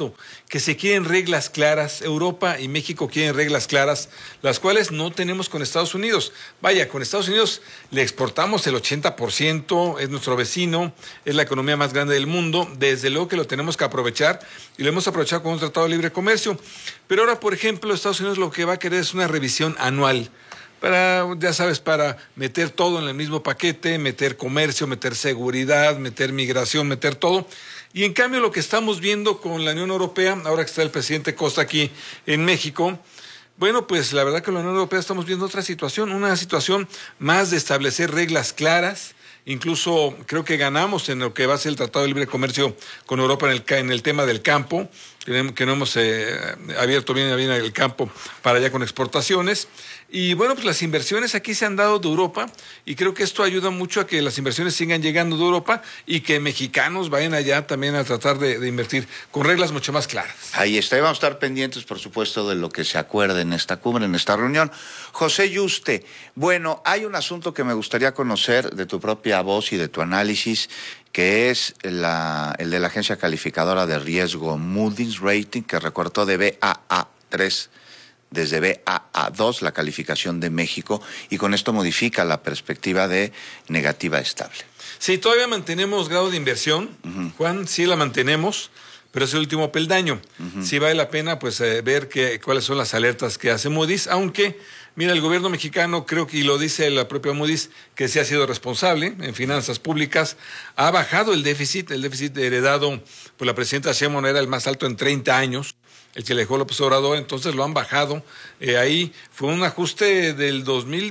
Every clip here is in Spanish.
esto, que se quieren reglas claras. Europa y México quieren reglas claras, las cuales no tenemos con Estados Unidos. Vaya, con Estados Unidos le exportamos el 80%, es nuestro vecino, es la economía más grande del mundo, desde luego que lo tenemos que aprovechar, y lo hemos aprovechado con un tratado de libre comercio. Pero ahora, por ejemplo, Estados Unidos lo que va a querer es una revisión anual, para, ya sabes, para meter todo en el mismo paquete, meter comercio, meter seguridad, meter migración, meter todo. Y en cambio lo que estamos viendo con la Unión Europea, ahora que está el presidente Costa aquí en México, bueno, pues la verdad que en la Unión Europea estamos viendo otra situación, una situación más de establecer reglas claras. Incluso creo que ganamos en lo que va a ser el Tratado de Libre Comercio con Europa en el tema del campo, que no hemos abierto bien el campo para allá con exportaciones. Y bueno, pues las inversiones aquí se han dado de Europa, y creo que esto ayuda mucho a que las inversiones sigan llegando de Europa y que mexicanos vayan allá también a tratar de invertir con reglas mucho más claras. Ahí está, y vamos a estar pendientes, por supuesto, de lo que se acuerde en esta cumbre, en esta reunión. José Yuste, bueno, hay un asunto que me gustaría conocer de tu propia voz y de tu análisis, que es el de la agencia calificadora de riesgo Moody's Rating, que recortó de Baa3 desde Baa2 la calificación de México, y con esto modifica la perspectiva de negativa estable. Sí, todavía mantenemos grado de inversión, Juan, sí la mantenemos, pero es el último peldaño. Sí vale la pena pues ver cuáles son las alertas que hace Moody's, aunque, mira, el gobierno mexicano, creo que, y lo dice la propia Moody's, que sí ha sido responsable en finanzas públicas, ha bajado el déficit heredado por la presidenta Sheinbaum era el más alto en 30 años, el que le dejó López Obrador, entonces lo han bajado. Ahí fue un ajuste del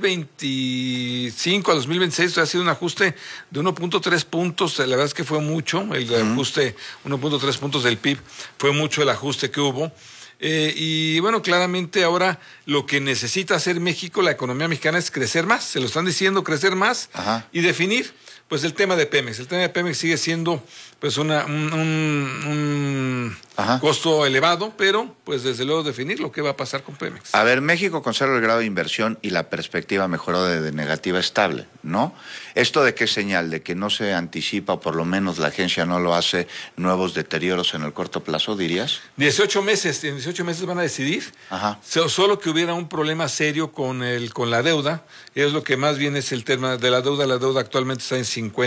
2025 a 2026, ha sido un ajuste de 1.3 puntos, la verdad es que fue mucho, el ajuste, 1.3 puntos del PIB, fue mucho el ajuste que hubo. Y bueno, claramente ahora lo que necesita hacer México, la economía mexicana, es crecer más, se lo están diciendo, crecer más. Y definir pues el tema de Pemex. El tema de Pemex sigue siendo pues un costo elevado, pero pues desde luego definir lo que va a pasar con Pemex. A ver, México conserva el grado de inversión y la perspectiva mejoró de negativa estable, ¿no? ¿Esto de qué señal? ¿De que no se anticipa, o por lo menos la agencia no lo hace, nuevos deterioros en el corto plazo, dirías? 18 meses van a decidir. Solo que hubiera un problema serio con la deuda, es lo que más bien es el tema de la deuda. La deuda actualmente está en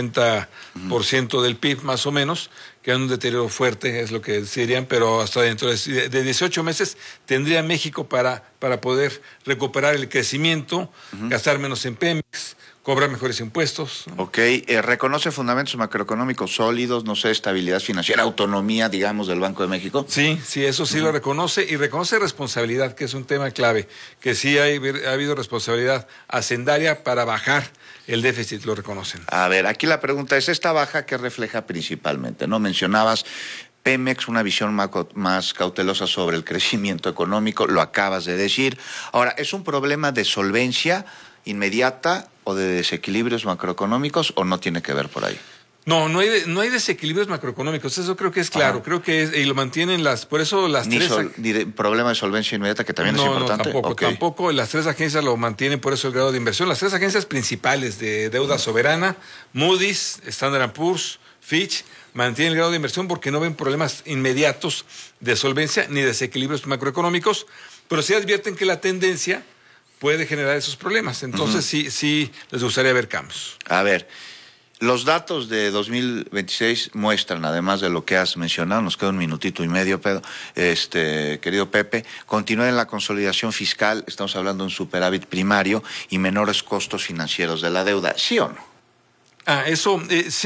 50% del PIB, más o menos, que es un deterioro fuerte, es lo que dirían, pero hasta dentro de 18 meses tendría México para poder recuperar el crecimiento, gastar menos en Pemex, cobrar mejores impuestos, ¿no? Ok, ¿reconoce fundamentos macroeconómicos sólidos, no sé, estabilidad financiera, autonomía, digamos, del Banco de México? Sí, eso sí lo reconoce, y reconoce responsabilidad, que es un tema clave, que sí ha habido responsabilidad hacendaria para bajar el déficit, lo reconocen. A ver, aquí la pregunta es, ¿esta baja qué refleja principalmente? ¿No? Mencionabas Pemex, una visión más cautelosa sobre el crecimiento económico, lo acabas de decir. Ahora, ¿es un problema de solvencia inmediata o de desequilibrios macroeconómicos, o no tiene que ver por ahí? No hay desequilibrios macroeconómicos, eso creo que es claro, creo que es, y lo mantienen por eso las ni problema de solvencia inmediata, que también es importante. Tampoco, las tres agencias lo mantienen, por eso el grado de inversión. Las tres agencias principales de deuda soberana, Moody's, Standard & Poor's, Fitch, mantienen el grado de inversión porque no ven problemas inmediatos de solvencia ni desequilibrios macroeconómicos, pero sí advierten que la tendencia puede generar esos problemas. Entonces sí les gustaría ver cambios. A ver, los datos de 2026 muestran, además de lo que has mencionado, nos queda un minutito y medio, querido Pepe, continúa en la consolidación fiscal, estamos hablando de un superávit primario y menores costos financieros de la deuda, ¿sí o no? Eso,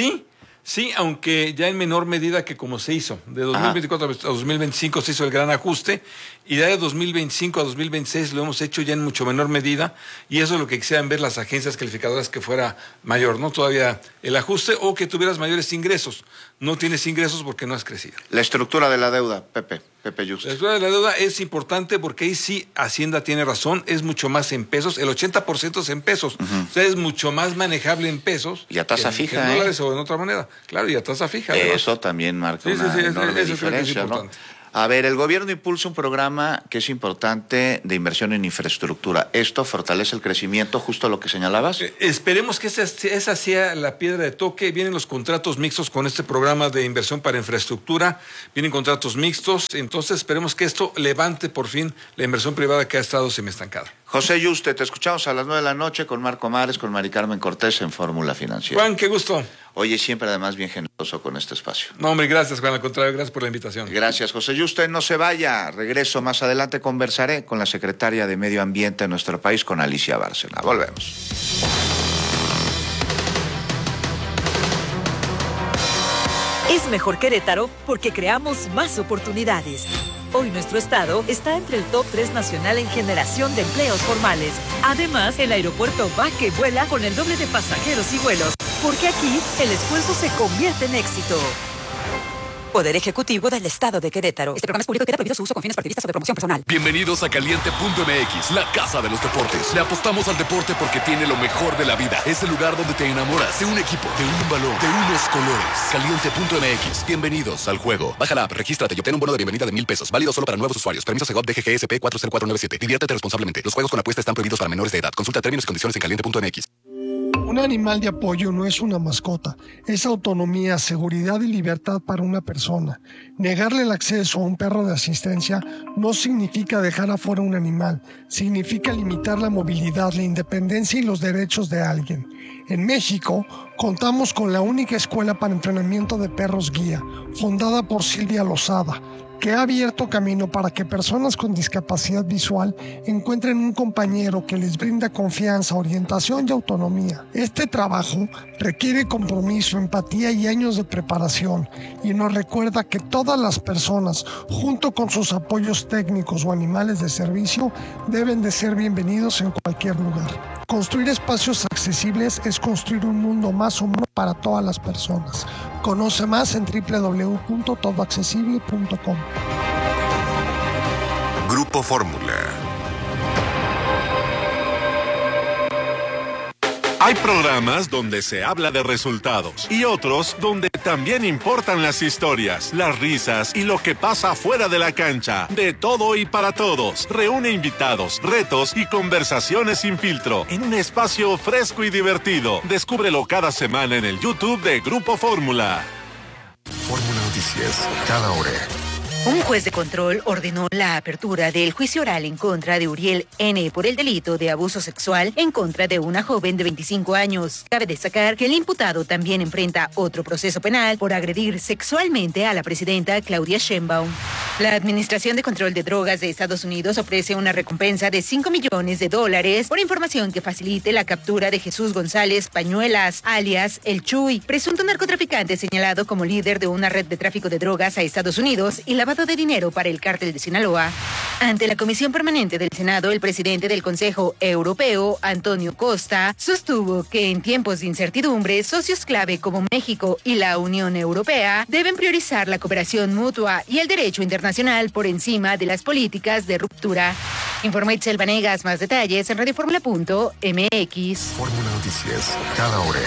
sí, aunque ya en menor medida que como se hizo. De 2024 a 2025 se hizo el gran ajuste, y de 2025 a 2026 lo hemos hecho ya en mucho menor medida, y eso es lo que quisieran ver las agencias calificadoras, que fuera mayor, ¿no? Todavía el ajuste, o que tuvieras mayores ingresos. No tienes ingresos porque no has crecido. La estructura de la deuda, Pepe Yuste. La estructura de la deuda es importante porque ahí sí Hacienda tiene razón, es mucho más en pesos, el 80% es en pesos, o sea, es mucho más manejable en pesos. Y a tasa fija, en dólares o en otra moneda. Claro, y a tasa fija. Eso también marca una enorme diferencia, ¿no? A ver, el gobierno impulsa un programa que es importante de inversión en infraestructura. ¿Esto fortalece el crecimiento, justo lo que señalabas? Esperemos que esa sea la piedra de toque. Vienen los contratos mixtos con este programa de inversión para infraestructura. Vienen contratos mixtos. Entonces esperemos que esto levante por fin la inversión privada que ha estado semiestancada. José Yuste, te escuchamos a las 9 de la noche con Marco Mares, con Mari Carmen Cortés en Fórmula Financiera. Juan, qué gusto. Oye, siempre además bien generoso con este espacio. No, hombre, gracias, Juan. Al contrario, gracias por la invitación. Gracias, José Yuste. No se vaya. Regreso más adelante. Conversaré con la secretaria de Medio Ambiente de nuestro país, con Alicia Bárcena. Volvemos. Es mejor Querétaro porque creamos más oportunidades. Hoy nuestro estado está entre el top 3 nacional en generación de empleos formales. Además, el aeropuerto va que vuela con el doble de pasajeros y vuelos, porque aquí el esfuerzo se convierte en éxito. Poder Ejecutivo del Estado de Querétaro. Este programa es público y queda prohibido su uso con fines partidistas o de promoción personal. Bienvenidos a Caliente.mx, la casa de los deportes. Le apostamos al deporte porque tiene lo mejor de la vida. Es el lugar donde te enamoras de un equipo, de un balón, de unos colores. Caliente.mx, bienvenidos al juego. Baja la app, regístrate y obtén un bono de bienvenida de $1,000. Válido solo para nuevos usuarios. Permiso Segov DGGSP 40497. Diviértete responsablemente. Los juegos con apuesta están prohibidos para menores de edad. Consulta términos y condiciones en Caliente.mx. Un animal de apoyo no es una mascota, es autonomía, seguridad y libertad para una persona. Negarle el acceso a un perro de asistencia no significa dejar afuera un animal, significa limitar la movilidad, la independencia y los derechos de alguien. En México, contamos con la única escuela para entrenamiento de perros guía, fundada por Silvia Lozada, que ha abierto camino para que personas con discapacidad visual encuentren un compañero que les brinda confianza, orientación y autonomía. Este trabajo requiere compromiso, empatía y años de preparación, y nos recuerda que todas las personas, junto con sus apoyos técnicos o animales de servicio, deben de ser bienvenidos en cualquier lugar. Construir espacios accesibles es construir un mundo más humano para todas las personas. Conoce más en www.todoaccesible.com. Grupo Fórmula. Hay programas donde se habla de resultados y otros donde también importan las historias, las risas y lo que pasa fuera de la cancha. De todo y para todos. Reúne invitados, retos y conversaciones sin filtro en un espacio fresco y divertido. Descúbrelo cada semana en el YouTube de Grupo Fórmula. Fórmula Noticias, cada hora. Un juez de control ordenó la apertura del juicio oral en contra de Uriel N. por el delito de abuso sexual en contra de una joven de 25 años. Cabe destacar que el imputado también enfrenta otro proceso penal por agredir sexualmente a la presidenta Claudia Sheinbaum. La Administración de Control de Drogas de Estados Unidos ofrece una recompensa de $5 millones por información que facilite la captura de Jesús González Pañuelas, alias El Chuy, presunto narcotraficante señalado como líder de una red de tráfico de drogas a Estados Unidos y lavado de dinero para el cártel de Sinaloa. Ante la Comisión Permanente del Senado, el presidente del Consejo Europeo, Antonio Costa, sostuvo que en tiempos de incertidumbre, socios clave como México y la Unión Europea deben priorizar la cooperación mutua y el derecho internacional por encima de las políticas de ruptura. Informa Itzel Vanegas, más detalles en radioformula.mx. Fórmula Noticias, cada hora.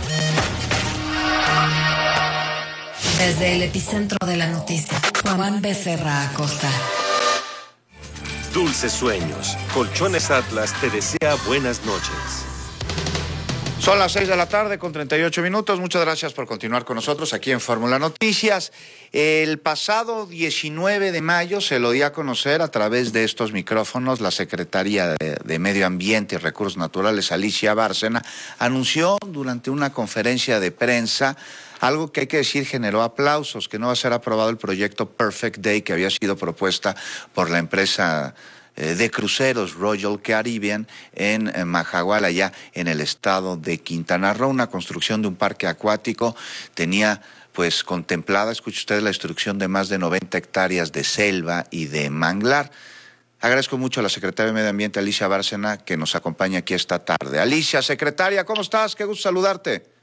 Desde el epicentro de la noticia, Juan Becerra Acosta. Dulces sueños. Colchones Atlas te desea buenas noches. Son las 6 de la tarde con 38 minutos. Muchas gracias por continuar con nosotros aquí en Fórmula Noticias. El pasado 19 de mayo se lo dio a conocer a través de estos micrófonos. La Secretaría de Medio Ambiente y Recursos Naturales, Alicia Bárcena, anunció durante una conferencia de prensa algo que hay que decir generó aplausos, que no va a ser aprobado el proyecto Perfect Day que había sido propuesta por la empresa de cruceros Royal Caribbean en Majagual, allá en el estado de Quintana Roo. Una construcción de un parque acuático tenía pues contemplada, escuche usted, la destrucción de más de 90 hectáreas de selva y de manglar. Agradezco mucho a la secretaria de Medio Ambiente, Alicia Bárcena, que nos acompaña aquí esta tarde. Alicia, secretaria, ¿cómo estás? Qué gusto saludarte.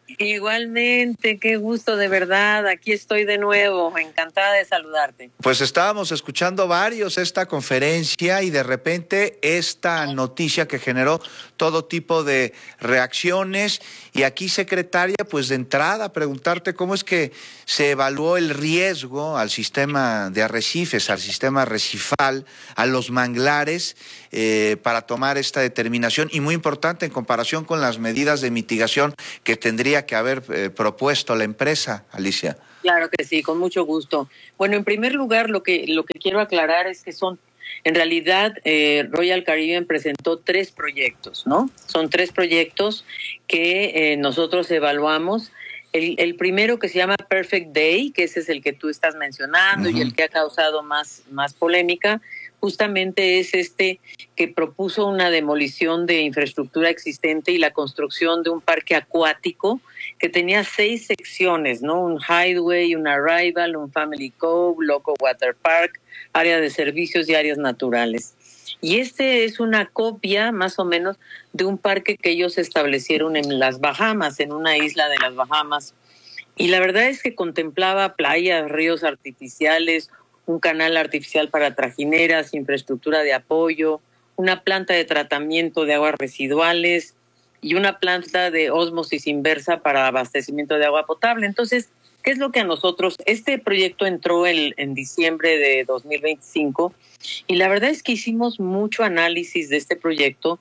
Igualmente, qué gusto, de verdad. Aquí estoy de nuevo, encantada de saludarte. Pues estábamos escuchando esta conferencia y de repente esta noticia que generó todo tipo de reacciones. Y aquí, secretaria, pues de entrada preguntarte cómo es que se evaluó el riesgo al sistema de arrecifes, al sistema arrecifal, a los manglares, para tomar esta determinación, y muy importante en comparación con las medidas de mitigación que tendría que haber propuesto la empresa, Alicia. Claro que sí, con mucho gusto. Bueno, en primer lugar, lo que quiero aclarar es que en realidad, Royal Caribbean presentó 3 proyectos, ¿no? Son 3 proyectos que nosotros evaluamos. El primero, que se llama Perfect Day, que ese es el que tú estás mencionando, y el que ha causado más polémica, justamente es que propuso una demolición de infraestructura existente y la construcción de un parque acuático que tenía 6 secciones, ¿no? Un highway, un arrival, un family cove, loco water park, área de servicios y áreas naturales. Y es una copia, más o menos, de un parque que ellos establecieron en las Bahamas, en una isla de las Bahamas. Y la verdad es que contemplaba playas, ríos artificiales, un canal artificial para trajineras, infraestructura de apoyo, una planta de tratamiento de aguas residuales y una planta de ósmosis inversa para abastecimiento de agua potable. Entonces, ¿qué es lo que a nosotros? Este proyecto entró en diciembre de 2025 y la verdad es que hicimos mucho análisis de este proyecto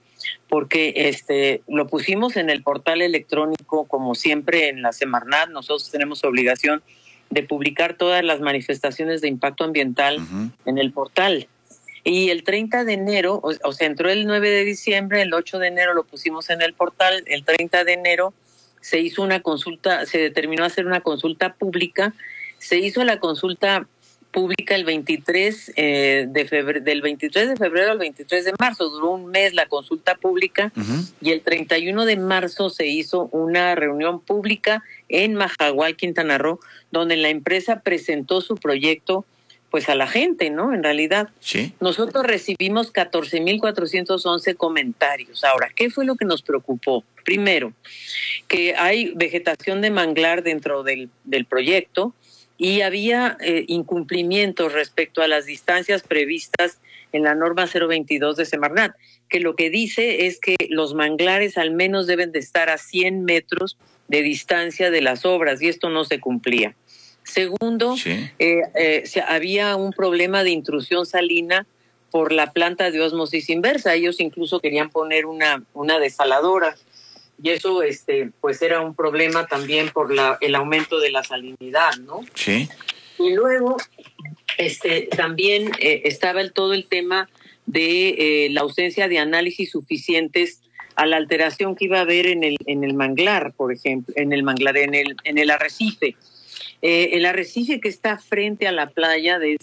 porque lo pusimos en el portal electrónico, como siempre en la Semarnat. Nosotros tenemos obligación de publicar todas las manifestaciones de impacto ambiental en el portal. Y el 30 de enero, o sea, entró el 9 de diciembre, el 8 de enero lo pusimos en el portal, el 30 de enero se hizo una consulta, se determinó hacer una consulta pública, se hizo la consulta pública el 23 de febrero, del 23 de febrero al 23 de marzo, duró un mes la consulta pública, y el 31 de marzo se hizo una reunión pública en Majagual, Quintana Roo, donde la empresa presentó su proyecto pues a la gente, ¿no? En realidad, sí. Nosotros recibimos 14,411 comentarios. Ahora, ¿qué fue lo que nos preocupó? Primero, que hay vegetación de manglar dentro del proyecto y había incumplimientos respecto a las distancias previstas en la norma 022 de Semarnat, que lo que dice es que los manglares al menos deben de estar a 100 metros de distancia de las obras, y esto no se cumplía. Segundo, sí. Había un problema de intrusión salina por la planta de ósmosis inversa. Ellos incluso querían poner una desaladora, y eso pues era un problema también por el aumento de la salinidad, ¿no? Sí. Y luego también estaba todo el tema de la ausencia de análisis suficientes a la alteración que iba a haber en el manglar, por ejemplo, en el arrecife. El arrecife que está frente a la playa de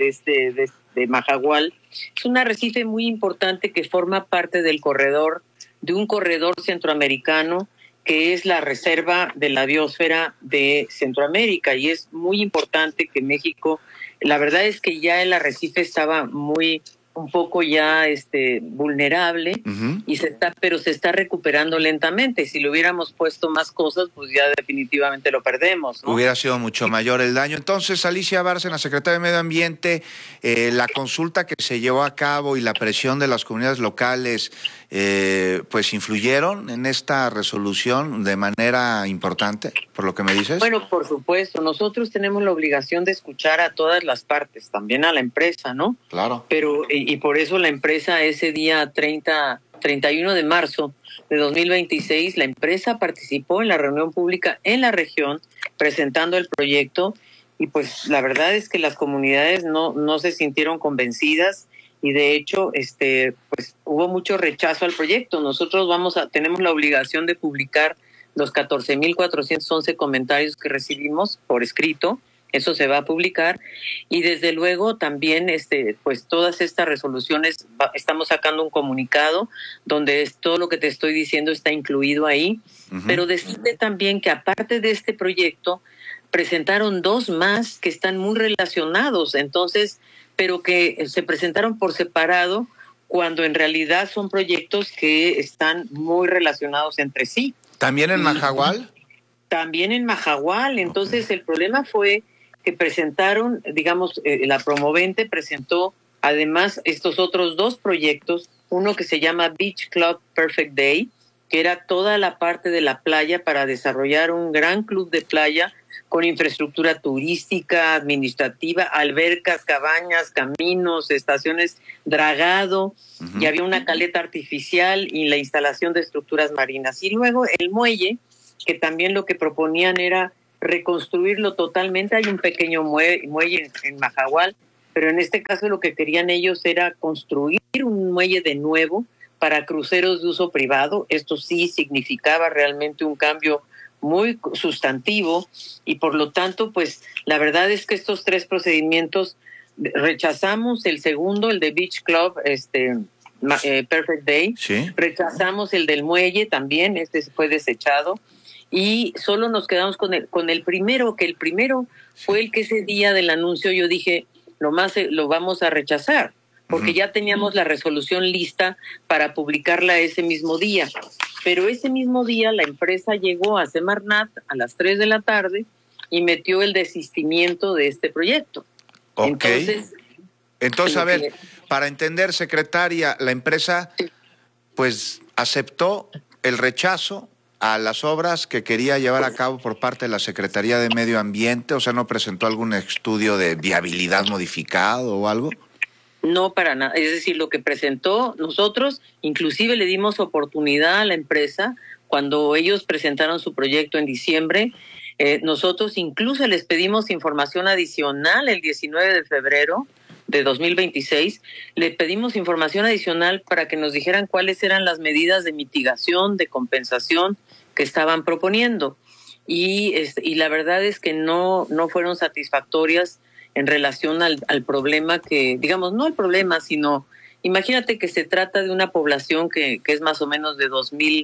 Majagual es un arrecife muy importante que forma parte de un corredor centroamericano que es la reserva de la biosfera de Centroamérica, y es muy importante que México, la verdad es que ya el arrecife estaba un poco ya vulnerable, pero se está recuperando lentamente. Si le hubiéramos puesto más cosas, pues ya definitivamente lo perdemos, ¿no? Hubiera sido mucho mayor el daño. Entonces, Alicia Bárcena, secretaria de Medio Ambiente, la consulta que se llevó a cabo y la presión de las comunidades locales, pues influyeron en esta resolución de manera importante, por lo que me dices. Bueno, por supuesto, nosotros tenemos la obligación de escuchar a todas las partes, también a la empresa, ¿no? Claro. Pero y por eso la empresa ese día 31 de marzo de 2026, la empresa participó en la reunión pública en la región presentando el proyecto, y pues la verdad es que las comunidades no se sintieron convencidas, y de hecho pues hubo mucho rechazo al proyecto. Nosotros tenemos la obligación de publicar los 14,411 comentarios que recibimos por escrito. Eso se va a publicar, y desde luego también pues todas estas resoluciones estamos sacando un comunicado donde todo lo que te estoy diciendo está incluido ahí. Pero decirte también que aparte de este proyecto presentaron 2 más que están muy relacionados, entonces, pero que se presentaron por separado cuando en realidad son proyectos que están muy relacionados entre sí. ¿También en Majagual? También en Mahahual. Entonces el problema fue que presentaron, digamos, la promovente presentó además estos otros dos proyectos, uno que se llama Beach Club Perfect Day, que era toda la parte de la playa para desarrollar un gran club de playa con infraestructura turística, administrativa, albercas, cabañas, caminos, estaciones, dragado, y había una caleta artificial y la instalación de estructuras marinas. Y luego el muelle, que también lo que proponían era reconstruirlo totalmente. Hay un pequeño muelle en Mahahual, pero en este caso lo que querían ellos era construir un muelle de nuevo para cruceros de uso privado. Esto sí significaba realmente un cambio muy sustantivo y por lo tanto, pues la verdad es que estos tres procedimientos rechazamos el segundo, el de Beach Club, Perfect Day, ¿Sí? Rechazamos el del muelle también, este fue desechado y solo nos quedamos con el primero, que el primero fue el que ese día del anuncio yo dije, lo vamos a rechazar, porque ya teníamos la resolución lista para publicarla ese mismo día. Pero ese mismo día la empresa llegó a Semarnat a las 3 de la tarde y metió el desistimiento de este proyecto. Ok. Entonces, a ver, para entender, secretaria, la empresa pues aceptó el rechazo a las obras que quería llevar a cabo por parte de la Secretaría de Medio Ambiente, o sea, ¿no presentó algún estudio de viabilidad modificado o algo? No, para nada. Es decir, lo que presentó nosotros, inclusive le dimos oportunidad a la empresa cuando ellos presentaron su proyecto en diciembre. Nosotros incluso les pedimos información adicional el 19 de febrero de 2026. Le pedimos información adicional para que nos dijeran cuáles eran las medidas de mitigación, de compensación que estaban proponiendo. Y la verdad es que no fueron satisfactorias en relación al problema que, digamos, no el problema, sino, imagínate que se trata de una población que es más o menos de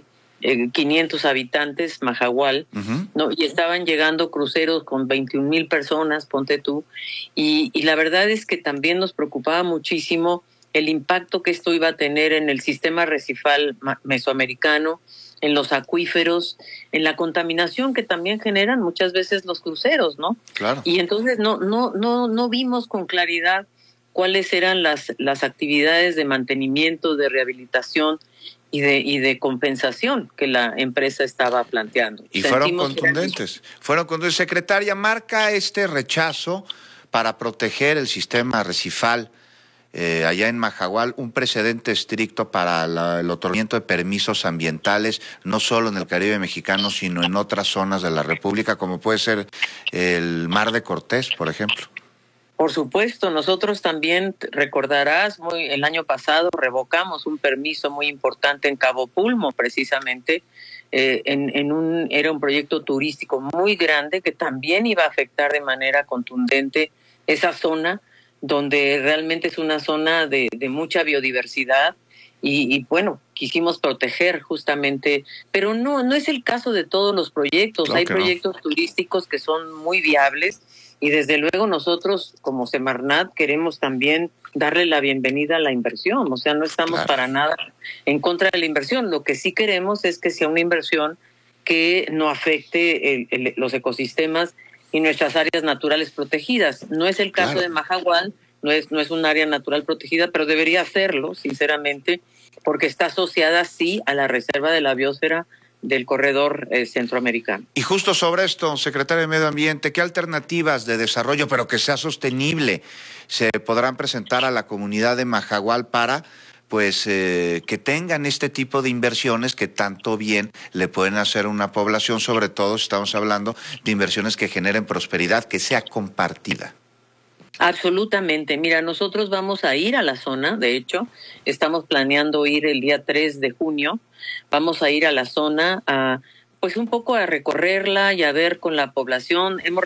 2,500 habitantes, Mahahual, ¿no? Y estaban llegando cruceros con 21,000 personas, ponte tú, y la verdad es que también nos preocupaba muchísimo el impacto que esto iba a tener en el sistema arrecifal mesoamericano, en los acuíferos, en la contaminación que también generan muchas veces los cruceros, ¿no? Claro. Y entonces no vimos con claridad cuáles eran las actividades de mantenimiento, de rehabilitación y de compensación que la empresa estaba planteando. Y fueron contundentes. Secretaria, marca este rechazo para proteger el sistema arrecifal allá en Mahahual un precedente estricto para el otorgamiento de permisos ambientales, no solo en el Caribe mexicano, sino en otras zonas de la República, como puede ser el Mar de Cortés, por ejemplo. Por supuesto, nosotros también, recordarás, el año pasado revocamos un permiso muy importante en Cabo Pulmo, precisamente, era un proyecto turístico muy grande que también iba a afectar de manera contundente esa zona, donde realmente es una zona de mucha biodiversidad y bueno, quisimos proteger justamente, pero no es el caso de todos los proyectos. Hay proyectos turísticos que son muy viables y desde luego nosotros como Semarnat queremos también darle la bienvenida a la inversión, o sea, no estamos para nada en contra de la inversión. Lo que sí queremos es que sea una inversión que no afecte los ecosistemas y nuestras áreas naturales protegidas. No es el caso de Mahahual, no es un área natural protegida, pero debería hacerlo, sinceramente, porque está asociada, sí, a la reserva de la biosfera del corredor centroamericano. Y justo sobre esto, secretario de Medio Ambiente, ¿qué alternativas de desarrollo, pero que sea sostenible, se podrán presentar a la comunidad de Mahahual para que tengan este tipo de inversiones que tanto bien le pueden hacer a una población? Sobre todo estamos hablando de inversiones que generen prosperidad, que sea compartida. Absolutamente. Mira, nosotros vamos a ir a la zona, de hecho, estamos planeando ir el día 3 de junio, vamos a ir a la zona un poco a recorrerla y a ver con la población. Hemos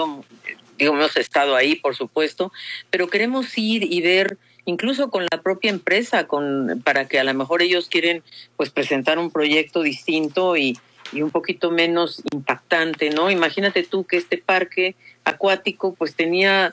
estado ahí, por supuesto, pero queremos ir y ver incluso con la propia empresa, para que a lo mejor ellos quieren presentar un proyecto distinto y un poquito menos impactante, ¿no? Imagínate tú que este parque acuático tenía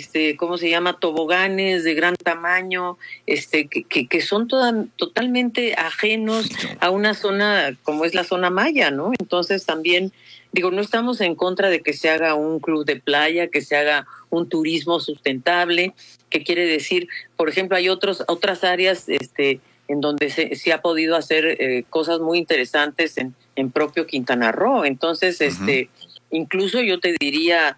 toboganes de gran tamaño, que son totalmente ajenos a una zona como es la zona maya, ¿no? Entonces también no estamos en contra de que se haga un club de playa, que se haga un turismo sustentable, que quiere decir, por ejemplo, hay otras áreas en donde se ha podido hacer cosas muy interesantes en propio Quintana Roo. Entonces, incluso yo te diría,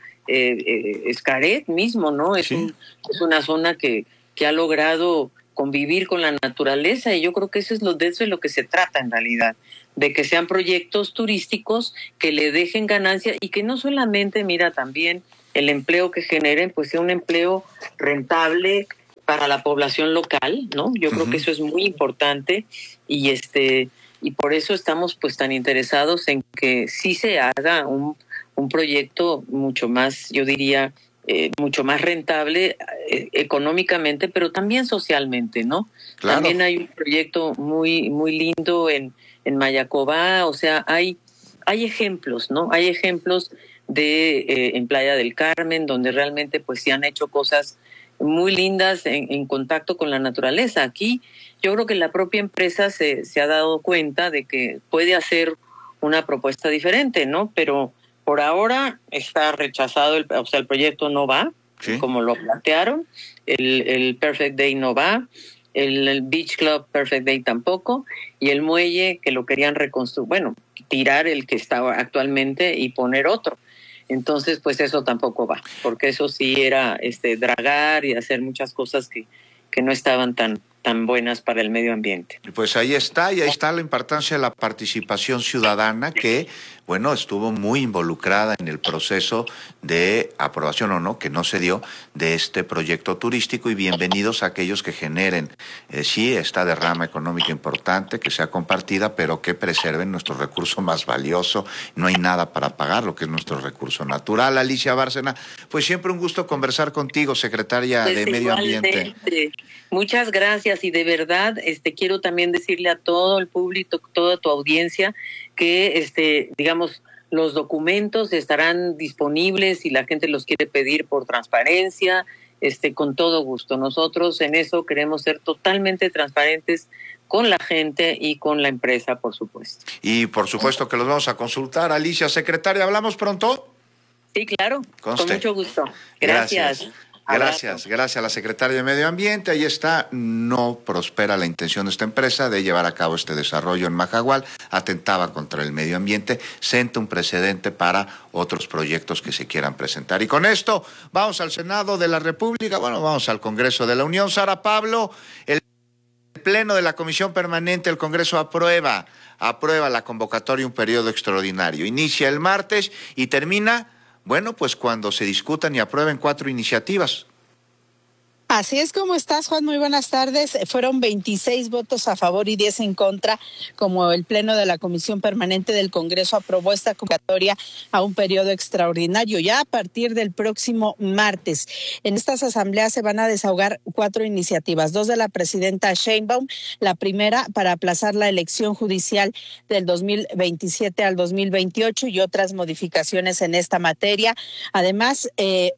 Xcaret mismo, ¿no? Es una zona que ha logrado convivir con la naturaleza, y yo creo que eso es lo que se trata en realidad, de que sean proyectos turísticos que le dejen ganancia y que no solamente, mira, también el empleo que generen, pues sea un empleo rentable para la población local, ¿no? Yo creo que eso es muy importante, y por eso estamos pues tan interesados en que sí se haga un proyecto mucho más, yo diría, mucho más rentable económicamente, pero también socialmente, ¿no? Claro. También hay un proyecto muy muy lindo en Mayacobá, o sea, hay ejemplos, ¿no? Hay ejemplos en Playa del Carmen, donde realmente pues se han hecho cosas muy lindas en contacto con la naturaleza. Aquí yo creo que la propia empresa se ha dado cuenta de que puede hacer una propuesta diferente, ¿no? Pero por ahora está rechazado, el proyecto no va, como lo plantearon, el Perfect Day no va, el Beach Club Perfect Day tampoco, y el muelle que lo querían reconstruir, tirar el que está actualmente y poner otro. Entonces, pues eso tampoco va, porque eso sí era dragar y hacer muchas cosas que no estaban tan buenas para el medio ambiente. Pues ahí está la importancia de la participación ciudadana que, estuvo muy involucrada en el proceso de aprobación o no, que no se dio, de este proyecto turístico, y bienvenidos a aquellos que generen, esta derrama económica importante, que sea compartida, pero que preserven nuestro recurso más valioso. No hay nada para pagar lo que es nuestro recurso natural. Alicia Bárcena, pues siempre un gusto conversar contigo, secretaria de Medio Ambiente. Muchas gracias, y de verdad quiero también decirle a todo el público, toda tu audiencia, que digamos, los documentos estarán disponibles si la gente los quiere pedir por transparencia, con todo gusto. Nosotros en eso queremos ser totalmente transparentes con la gente y con la empresa, por supuesto. Y por supuesto que los vamos a consultar. Alicia, secretaria, ¿hablamos pronto? Sí, claro, Conste. Con mucho gusto. Gracias. Gracias a la secretaria de Medio Ambiente. Ahí está, no prospera la intención de esta empresa de llevar a cabo este desarrollo en Majagual, atentaba contra el medio ambiente, senta un precedente para otros proyectos que se quieran presentar. Y con esto vamos al Senado de la República, vamos al Congreso de la Unión. Sara Pablo, el Pleno de la Comisión Permanente del Congreso aprueba la convocatoria, un periodo extraordinario. Inicia el martes y termina pues cuando se discutan y aprueben 4 iniciativas. Así es. Como estás, Juan, muy buenas tardes. Fueron 26 votos a favor y 10 en contra, como el Pleno de la Comisión Permanente del Congreso aprobó esta convocatoria a un periodo extraordinario ya a partir del próximo martes. En estas asambleas se van a desahogar 4 iniciativas, 2 de la presidenta Sheinbaum, la primera para aplazar la elección judicial del 2027 al 2028 y otras modificaciones en esta materia. Además,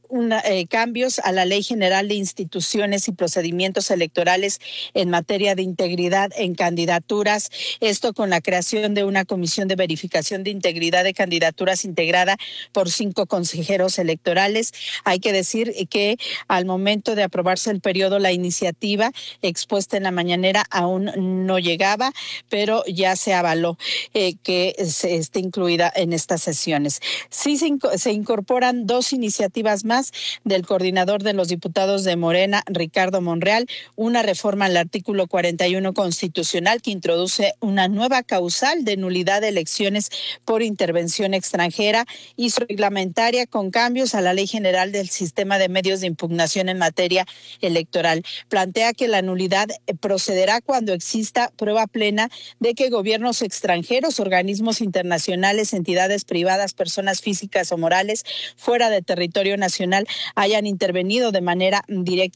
cambios a la Ley General de Instituciones y procedimientos electorales en materia de integridad en candidaturas, esto con la creación de una comisión de verificación de integridad de candidaturas integrada por 5 consejeros electorales. Hay que decir que al momento de aprobarse el periodo, la iniciativa expuesta en la mañanera aún no llegaba, pero ya se avaló que se esté incluida en estas sesiones. Sí se incorporan 2 iniciativas más del coordinador de los diputados de Morena, Ricardo Monreal, una reforma al artículo 41 constitucional que introduce una nueva causal de nulidad de elecciones por intervención extranjera y reglamentaria con cambios a la Ley General del Sistema de Medios de Impugnación en materia electoral. Plantea que la nulidad procederá cuando exista prueba plena de que gobiernos extranjeros, organismos internacionales, entidades privadas, personas físicas o morales fuera de territorio nacional hayan intervenido de manera directa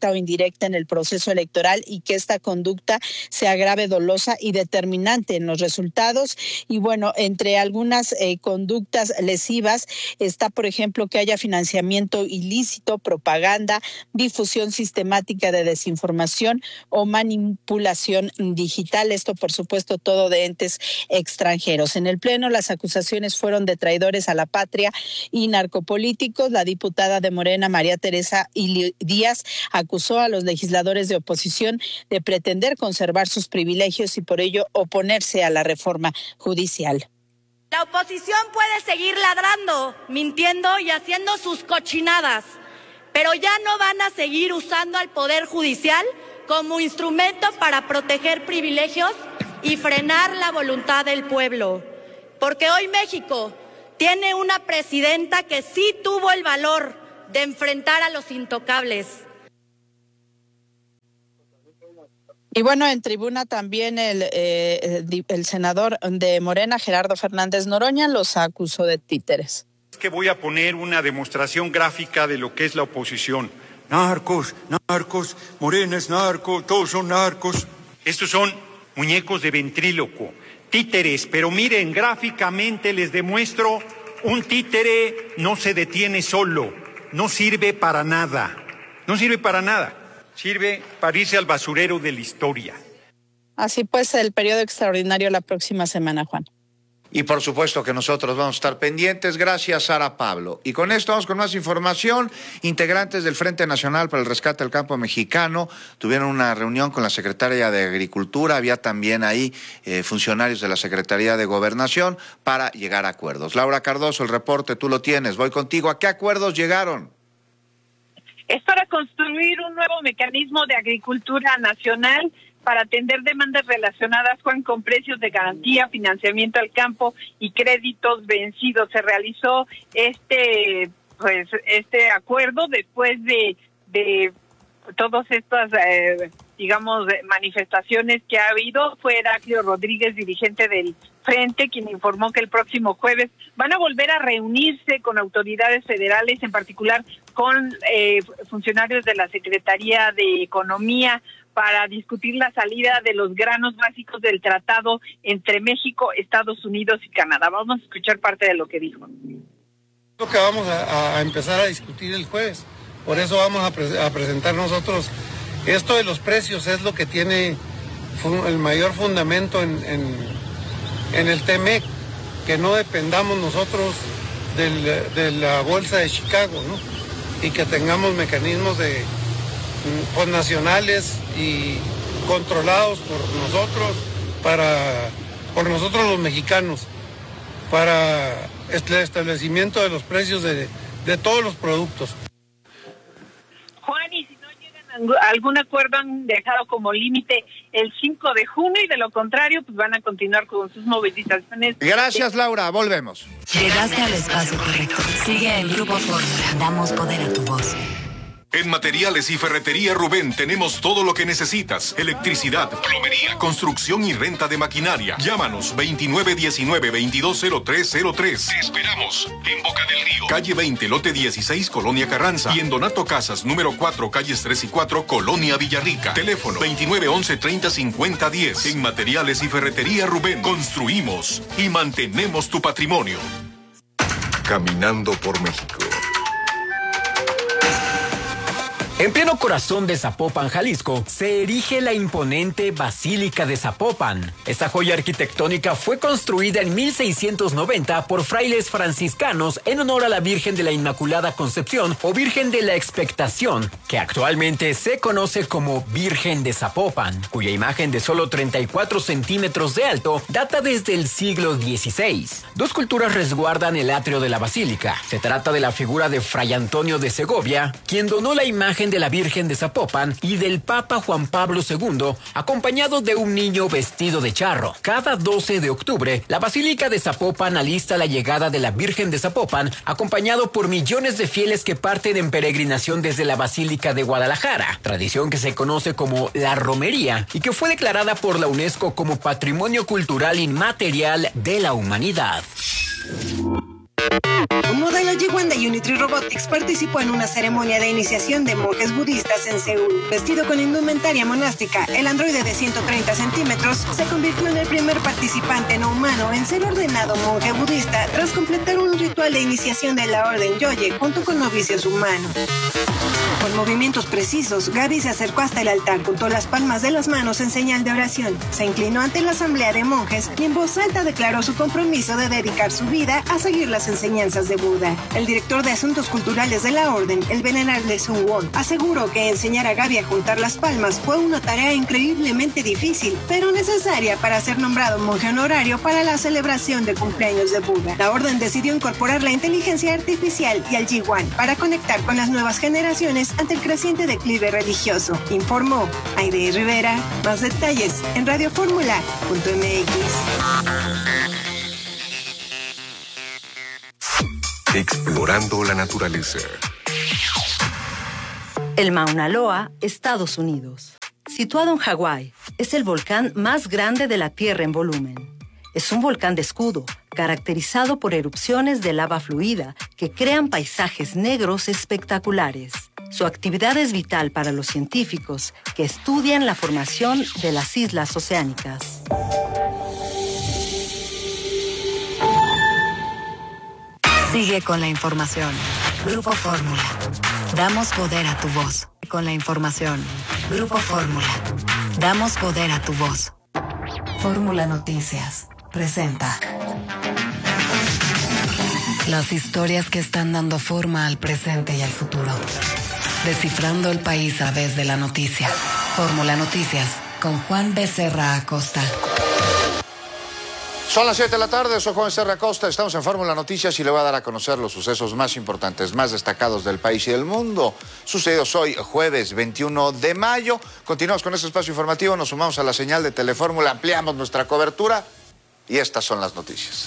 directa o indirecta en el proceso electoral y que esta conducta sea grave, dolosa y determinante en los resultados. Y bueno, entre algunas conductas lesivas está, por ejemplo, que haya financiamiento ilícito, propaganda, difusión sistemática de desinformación o manipulación digital. Esto, por supuesto, todo de entes extranjeros. En el Pleno, las acusaciones fueron de traidores a la patria y narcopolíticos. La diputada de Morena, María Teresa Díaz, acusó a los legisladores de oposición de pretender conservar sus privilegios y por ello oponerse a la reforma judicial. La oposición puede seguir ladrando, mintiendo y haciendo sus cochinadas, pero ya no van a seguir usando al Poder Judicial como instrumento para proteger privilegios y frenar la voluntad del pueblo. Porque hoy México tiene una presidenta que sí tuvo el valor de enfrentar a los intocables. Y bueno, en tribuna también el senador de Morena, Gerardo Fernández Noroña, los acusó de títeres. Es que voy a poner una demostración gráfica de lo que es la oposición. Narcos, narcos, Morena es narco, todos son narcos. Estos son muñecos de ventríloco, títeres, pero miren, gráficamente les demuestro, un títere no se detiene solo, no sirve para nada, sirve para irse al basurero de la historia. Así pues, el periodo extraordinario la próxima semana, Juan. Y por supuesto que nosotros vamos a estar pendientes. Gracias, Sara Pablo. Y con esto vamos con más información. Integrantes del Frente Nacional para el Rescate del Campo Mexicano tuvieron una reunión con la Secretaría de Agricultura. Había también ahí funcionarios de la Secretaría de Gobernación para llegar a acuerdos. Laura Cardoso, el reporte, tú lo tienes. Voy contigo. ¿A qué acuerdos llegaron? Es para construir un nuevo mecanismo de agricultura nacional para atender demandas relacionadas, Juan, con precios de garantía, financiamiento al campo y créditos vencidos. Se realizó este acuerdo después de todas estas, manifestaciones que ha habido. Fue Heraclio Rodríguez, dirigente del Frente, quien informó que el próximo jueves van a volver a reunirse con autoridades federales, en particular con funcionarios de la Secretaría de Economía, para discutir la salida de los granos básicos del tratado entre México, Estados Unidos y Canadá. Vamos a escuchar parte de lo que dijo. Lo que vamos a empezar a discutir el jueves. Por eso vamos a presentar nosotros. Esto de los precios es lo que tiene el mayor fundamento en el TEMEC, que no dependamos nosotros de la bolsa de Chicago, ¿no? Y que tengamos mecanismos nacionales y controlados por nosotros los mexicanos, para el establecimiento de los precios de todos los productos. Juan, y si no llegan a algún acuerdo, han dejado como límite el 5 de junio y de lo contrario, pues van a continuar con sus movilizaciones. Gracias, Laura. Volvemos. Llegaste al espacio correcto. Sigue el Grupo Fórmula. Damos poder a tu voz. En Materiales y Ferretería Rubén tenemos todo lo que necesitas. Electricidad, plomería, construcción y renta de maquinaria. Llámanos 2919-220303. Te esperamos en Boca del Río, calle 20, lote 16, Colonia Carranza. Y en Donato Casas, número 4, calles 3 y 4, Colonia Villarrica. Teléfono 2911-305010. En Materiales y Ferretería Rubén construimos y mantenemos tu patrimonio. Caminando por México. En pleno corazón de Zapopan, Jalisco, se erige la imponente Basílica de Zapopan. Esta joya arquitectónica fue construida en 1690 por frailes franciscanos en honor a la Virgen de la Inmaculada Concepción o Virgen de la Expectación, que actualmente se conoce como Virgen de Zapopan, cuya imagen de solo 34 centímetros de alto data desde el siglo XVI. Dos esculturas resguardan el atrio de la basílica. Se trata de la figura de Fray Antonio de Segovia, quien donó la imagen de la Virgen de Zapopan, y del Papa Juan Pablo II, acompañado de un niño vestido de charro. Cada 12 de octubre, la Basílica de Zapopan alista la llegada de la Virgen de Zapopan, acompañado por millones de fieles que parten en peregrinación desde la Basílica de Guadalajara, tradición que se conoce como la romería y que fue declarada por la UNESCO como Patrimonio Cultural Inmaterial de la Humanidad. Un modelo Jiwan de Unitree Robotics participó en una ceremonia de iniciación de monjes budistas en Seúl. Vestido con indumentaria monástica, el androide de 130 centímetros se convirtió en el primer participante no humano en ser ordenado monje budista tras completar un ritual de iniciación de la orden Yoye junto con novicios humanos. Con movimientos precisos, Gaby se acercó hasta el altar, juntó las palmas de las manos en señal de oración, se inclinó ante la asamblea de monjes y en voz alta declaró su compromiso de dedicar su vida a seguir las enseñanzas de Buda. El director de Asuntos Culturales de la Orden, el venerable Sun Won, aseguró que enseñar a Gaby a juntar las palmas fue una tarea increíblemente difícil, pero necesaria para ser nombrado monje honorario para la celebración de cumpleaños de Buda. La Orden decidió incorporar la inteligencia artificial y al Jiwan para conectar con las nuevas generaciones ante el creciente declive religioso, informó Aide Rivera. Más detalles en radioformula.mx. Explorando la naturaleza. El Mauna Loa, Estados Unidos. Situado en Hawái, es el volcán más grande de la Tierra en volumen. Es un volcán de escudo, caracterizado por erupciones de lava fluida que crean paisajes negros espectaculares. Su actividad es vital para los científicos que estudian la formación de las islas oceánicas. Sigue con la información. Grupo Fórmula. Damos poder a tu voz. Con la información. Grupo Fórmula. Damos poder a tu voz. Fórmula Noticias presenta las historias que están dando forma al presente y al futuro. Descifrando el país a través de la noticia. Fórmula Noticias con Juan Becerra Acosta. Son las 7 de la tarde, soy Juan Becerra Acosta, estamos en Fórmula Noticias y le voy a dar a conocer los sucesos más importantes, más destacados del país y del mundo, sucedidos hoy, jueves 21 de mayo. Continuamos con este espacio informativo, nos sumamos a la señal de Telefórmula, ampliamos nuestra cobertura y estas son las noticias.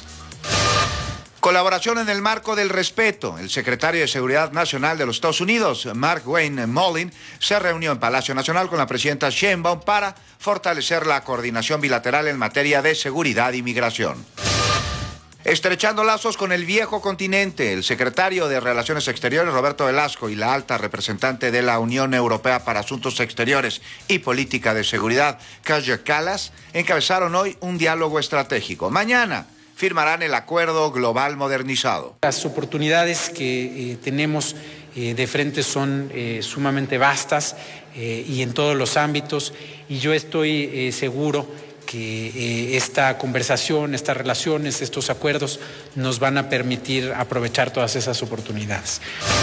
Colaboración en el marco del respeto. El secretario de Seguridad Nacional de los Estados Unidos, Mark Wayne Mullin, se reunió en Palacio Nacional con la presidenta Sheinbaum para fortalecer la coordinación bilateral en materia de seguridad y migración. Estrechando lazos con el viejo continente, el secretario de Relaciones Exteriores, Roberto Velasco, y la alta representante de la Unión Europea para Asuntos Exteriores y Política de Seguridad, Kaja Kallas, encabezaron hoy un diálogo estratégico. Mañana firmarán el Acuerdo Global Modernizado. Las oportunidades que tenemos de frente son sumamente vastas y en todos los ámbitos, y yo estoy seguro que esta conversación, estas relaciones, estos acuerdos nos van a permitir aprovechar todas esas oportunidades.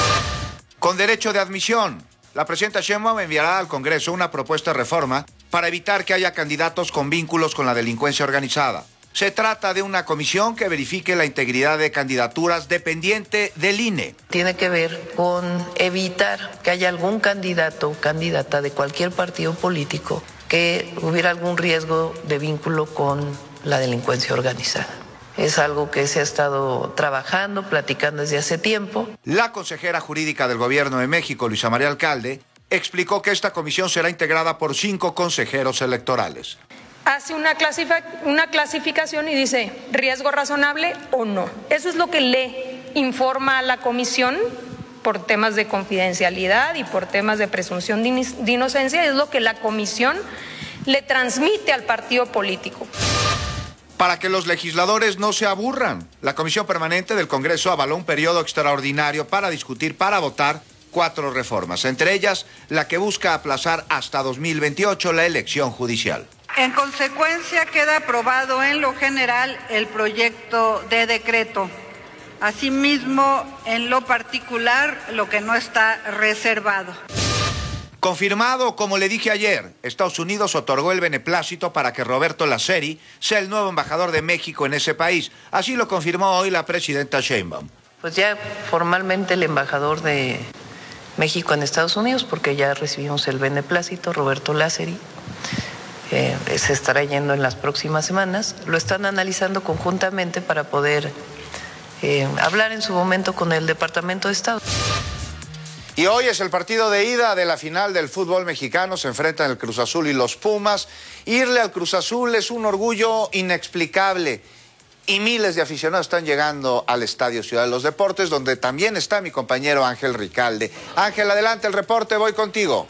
Con derecho de admisión, la presidenta Sheinbaum enviará al Congreso una propuesta de reforma para evitar que haya candidatos con vínculos con la delincuencia organizada. Se trata de una comisión que verifique la integridad de candidaturas dependiente del INE. Tiene que ver con evitar que haya algún candidato o candidata de cualquier partido político que hubiera algún riesgo de vínculo con la delincuencia organizada. Es algo que se ha estado trabajando, platicando desde hace tiempo. La consejera jurídica del Gobierno de México, Luisa María Alcalde, explicó que esta comisión será integrada por 5 consejeros electorales. Hace una clasificación y dice riesgo razonable o no. Eso es lo que le informa a la comisión por temas de confidencialidad y por temas de presunción de inocencia. Es lo que la comisión le transmite al partido político. Para que los legisladores no se aburran, la Comisión Permanente del Congreso avaló un periodo extraordinario para discutir, para votar 4 reformas, entre ellas la que busca aplazar hasta 2028 la elección judicial. En consecuencia, queda aprobado en lo general el proyecto de decreto. Asimismo, en lo particular, lo que no está reservado. Confirmado, como le dije ayer, Estados Unidos otorgó el beneplácito para que Roberto Laceri sea el nuevo embajador de México en ese país. Así lo confirmó hoy la presidenta Sheinbaum. Pues ya formalmente el embajador de México en Estados Unidos, porque ya recibimos el beneplácito, Roberto Laceri. Se estará yendo en las próximas semanas. Lo están analizando conjuntamente para poder hablar en su momento con el Departamento de Estado. Y hoy es el partido de ida de la final del fútbol mexicano. Se enfrentan el Cruz Azul y los Pumas. Irle al Cruz Azul es un orgullo inexplicable. y miles de aficionados están llegando al Estadio Ciudad de los Deportes, donde también está mi compañero Ángel Ricalde. Ángel, adelante el reporte, voy contigo.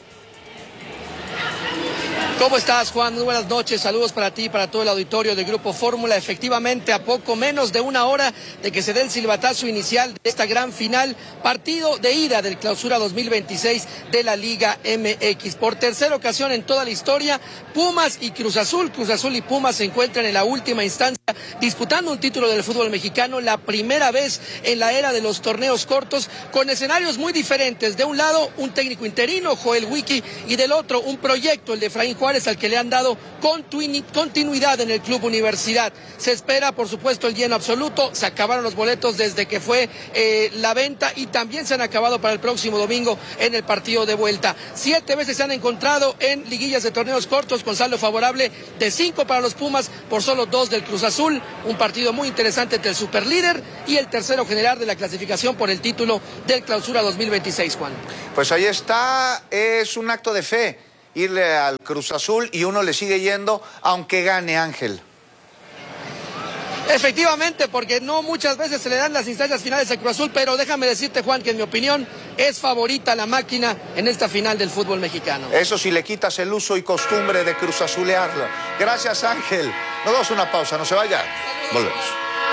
¿Cómo estás, Juan? Muy buenas noches, saludos para ti y para todo el auditorio de Grupo Fórmula. Efectivamente, a poco menos de una hora de que se dé el silbatazo inicial de esta gran final, partido de ida del Clausura 2026 de la Liga MX. Por tercera ocasión en toda la historia, Pumas y Cruz Azul y Pumas se encuentran en la última instancia disputando un título del fútbol mexicano, la primera vez en la era de los torneos cortos, con escenarios muy diferentes. De un lado, un técnico interino, Joel Wiki, y del otro, un proyecto, el de Efraín Juárez, al que le han dado continuidad en el Club Universidad. Se espera, por supuesto, el lleno absoluto. Se acabaron los boletos desde que fue la venta y también se han acabado para el próximo domingo en el partido de vuelta. 7 veces se han encontrado en liguillas de torneos cortos con saldo favorable de 5 para los Pumas por solo 2 del Cruz Azul. Un partido muy interesante entre el superlíder y el tercero general de la clasificación por el título del Clausura 2026, Juan. Pues ahí está, es un acto de fe irle al Cruz Azul y uno le sigue yendo aunque gane, Ángel. Efectivamente, porque no muchas veces se le dan las instancias finales al Cruz Azul, pero déjame decirte, Juan, que en mi opinión es favorita la máquina en esta final del fútbol mexicano. Eso si le quitas el uso y costumbre de Cruz Azulearlo. Gracias, Ángel. Nos damos una pausa, no se vaya. Volvemos.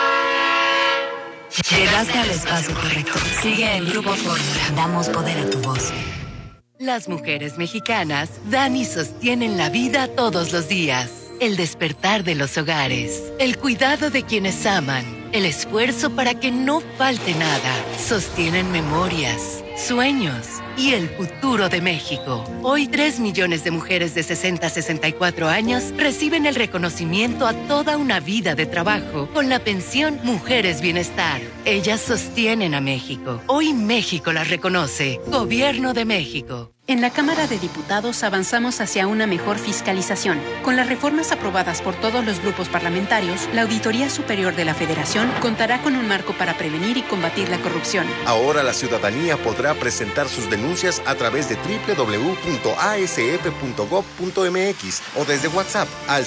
Llegaste al espacio correcto. Sigue en Grupo Fórmula. Damos poder a tu voz. Las mujeres mexicanas dan y sostienen la vida todos los días. El despertar de los hogares, el cuidado de quienes aman, el esfuerzo para que no falte nada. Sostienen memorias, sueños y el futuro de México. Hoy 3 millones de mujeres de 60 a 64 años reciben el reconocimiento a toda una vida de trabajo con la pensión Mujeres Bienestar. Ellas sostienen a México. Hoy México las reconoce. Gobierno de México. En la Cámara de Diputados avanzamos hacia una mejor fiscalización. Con las reformas aprobadas por todos los grupos parlamentarios, la Auditoría Superior de la Federación contará con un marco para prevenir y combatir la corrupción. Ahora la ciudadanía podrá presentar sus denuncias a través de www.asf.gov.mx o desde WhatsApp al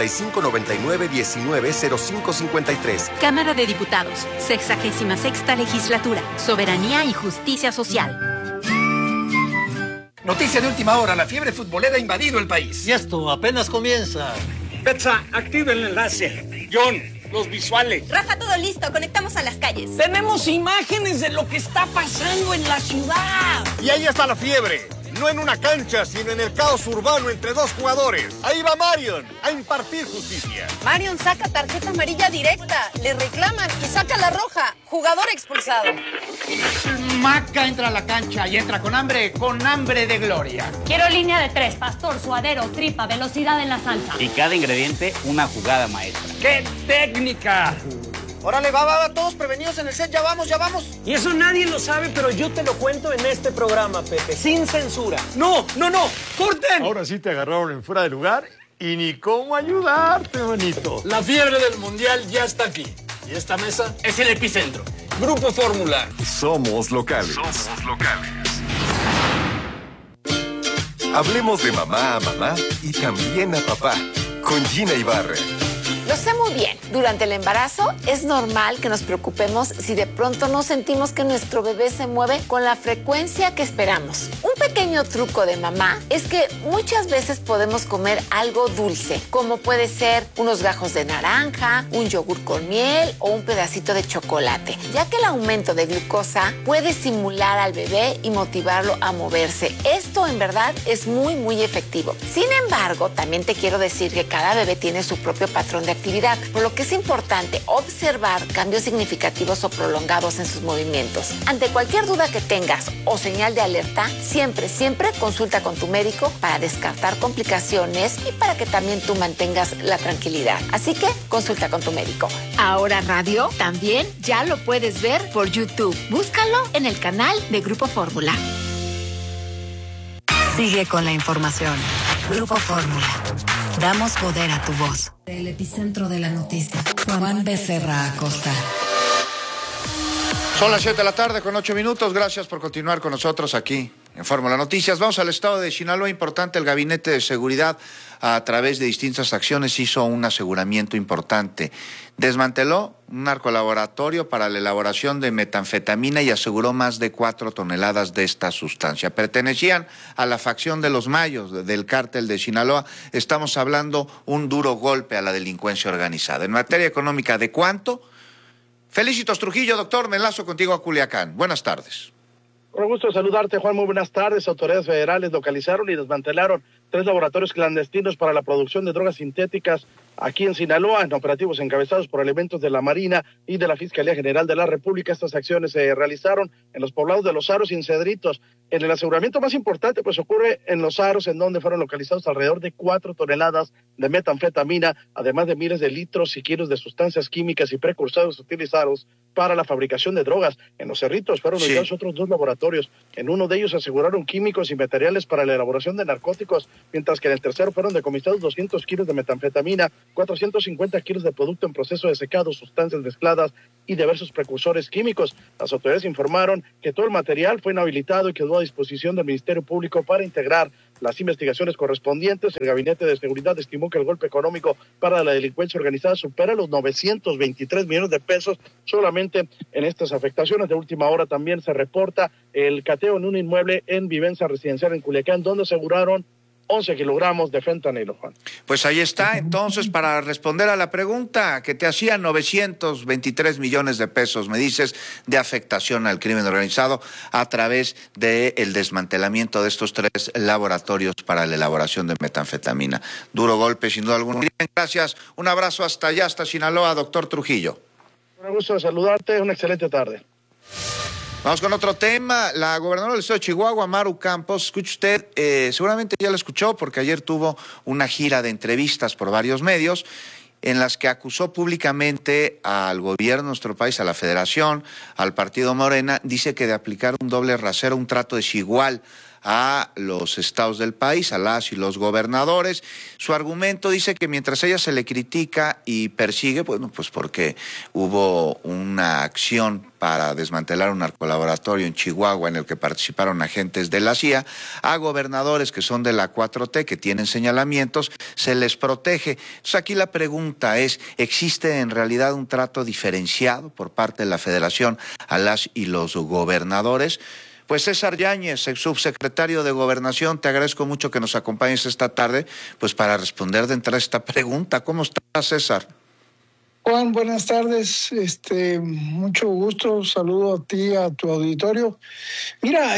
5599-190553. Cámara de Diputados, 66ª Legislatura, Soberanía y Justicia Social. Noticia de última hora, la fiebre futbolera ha invadido el país. Y esto apenas comienza. Petsa, activa el enlace. John, los visuales. Rafa, todo listo, conectamos a las calles. Tenemos imágenes de lo que está pasando en la ciudad. Y ahí está la fiebre. No en una cancha, sino en el caos urbano entre 2 jugadores. Ahí va Marion a impartir justicia. Marion saca tarjeta amarilla directa, le reclaman y saca la roja. Jugador expulsado. Maca entra a la cancha y entra con hambre de gloria. Quiero línea de 3, pastor, suadero, tripa, velocidad en la salsa. Y cada ingrediente una jugada maestra. ¡Qué técnica! Órale, va, todos prevenidos en el set, ya vamos. Y eso nadie lo sabe, pero yo te lo cuento en este programa, Pepe, sin censura. ¡No! ¡Corten! Ahora sí te agarraron en fuera de lugar y ni cómo ayudarte, manito. La fiebre del Mundial ya está aquí. Y esta mesa es el epicentro. Grupo Fórmula. Somos locales. Hablemos de mamá a mamá y también a papá con Gina Ibarra. Lo sé muy bien. Durante el embarazo es normal que nos preocupemos si de pronto no sentimos que nuestro bebé se mueve con la frecuencia que esperamos. Un pequeño truco de mamá es que muchas veces podemos comer algo dulce, como puede ser unos gajos de naranja, un yogur con miel o un pedacito de chocolate, ya que el aumento de glucosa puede estimular al bebé y motivarlo a moverse. Esto en verdad es muy efectivo. Sin embargo, también te quiero decir que cada bebé tiene su propio patrón de actividad, por lo que es importante observar cambios significativos o prolongados en sus movimientos. Ante cualquier duda que tengas o señal de alerta, siempre consulta con tu médico para descartar complicaciones y para que también tú mantengas la tranquilidad. Así que consulta con tu médico. Ahora radio también ya lo puedes ver por YouTube. Búscalo en el canal de Grupo Fórmula. Sigue con la información. Grupo Fórmula. Damos poder a tu voz. El epicentro de la noticia. Juan Becerra Acosta. Son las 7 de la tarde con 8 minutos. Gracias por continuar con nosotros aquí En Fórmula Noticias, vamos al estado de Sinaloa. Importante, el Gabinete de Seguridad, a través de distintas acciones, hizo un aseguramiento importante. Desmanteló un narcolaboratorio para la elaboración de metanfetamina y aseguró más de 4 toneladas de esta sustancia. Pertenecían a la facción de los Mayos del cártel de Sinaloa. Estamos hablando un duro golpe a la delincuencia organizada. En materia económica, ¿de cuánto? Felicitos Trujillo, doctor, me enlazo contigo a Culiacán. Buenas tardes. Con gusto saludarte, Juan. Muy buenas tardes. Autoridades federales localizaron y desmantelaron 3 laboratorios clandestinos para la producción de drogas sintéticas aquí en Sinaloa, en operativos encabezados por elementos de la Marina y de la Fiscalía General de la República. Estas acciones se realizaron en los poblados de Los Aros y en Cedritos. En el aseguramiento más importante, pues ocurre en Los Aros, en donde fueron localizados alrededor de 4 toneladas de metanfetamina, además de miles de litros y kilos de sustancias químicas y precursores utilizados para la fabricación de drogas. En Los Cerritos fueron ubicados otros 2 laboratorios. En uno de ellos aseguraron químicos y materiales para la elaboración de narcóticos, mientras que en el tercero fueron decomisados 200 kilos de metanfetamina, 450 kilos de producto en proceso de secado, sustancias mezcladas y diversos precursores químicos. Las autoridades informaron que todo el material fue inhabilitado y quedó a disposición del Ministerio Público para integrar las investigaciones correspondientes. El Gabinete de Seguridad estimó que el golpe económico para la delincuencia organizada supera los 923 millones de pesos solamente en estas afectaciones. De última hora también se reporta el cateo en un inmueble en vivienda residencial en Culiacán, donde aseguraron 11 kilogramos de fentanilo, Juan. Pues ahí está, entonces, para responder a la pregunta que te hacía, 923 millones de pesos, me dices, de afectación al crimen organizado a través del desmantelamiento de estos 3 laboratorios para la elaboración de metanfetamina. Duro golpe, sin duda alguna. Bien, gracias, un abrazo hasta allá, hasta Sinaloa, doctor Trujillo. Un gusto de saludarte, una excelente tarde. Vamos con otro tema. La gobernadora del estado de Chihuahua, Maru Campos, escuche usted, seguramente ya la escuchó porque ayer tuvo una gira de entrevistas por varios medios en las que acusó públicamente al gobierno de nuestro país, a la Federación, al partido Morena, dice que de aplicar un doble rasero, un trato desigual a los estados del país, a las y los gobernadores. Su argumento dice que mientras ella se le critica y persigue, bueno, pues porque hubo una acción para desmantelar un narcolaboratorio en Chihuahua en el que participaron agentes de la CIA, a gobernadores que son de la 4T, que tienen señalamientos, se les protege. Entonces aquí la pregunta es, ¿existe en realidad un trato diferenciado por parte de la Federación a las y los gobernadores? Pues César Yáñez, subsecretario de Gobernación, te agradezco mucho que nos acompañes esta tarde, pues para responder de entrada esta pregunta. ¿Cómo estás, César? Juan, buenas tardes, mucho gusto, saludo a ti, a tu auditorio. Mira,